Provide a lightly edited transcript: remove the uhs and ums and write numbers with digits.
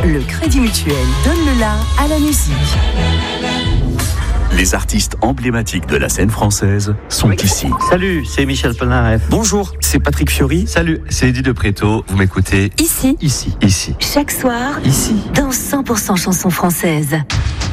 Le Crédit Mutuel donne le la à la musique. Les artistes emblématiques de la scène française sont ici. Salut, c'est Michel Polnareff. Bonjour, c'est Patrick Fiori. Salut, c'est Eddie de Préto. Vous m'écoutez Ici. Ici. Chaque soir. Ici. Dans 100% chansons françaises.